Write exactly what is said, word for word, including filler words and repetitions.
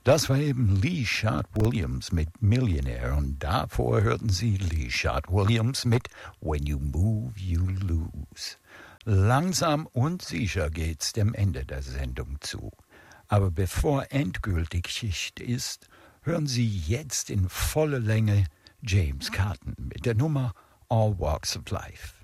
Das war eben Lee Scott Williams mit Millionaire und davor hörten Sie Lee Scott Williams mit When You Move, You Lose. Langsam und sicher geht's dem Ende der Sendung zu. Aber bevor endgültig Schicht ist, hören Sie jetzt in voller Länge James Cotton mit der Nummer All Walks of Life.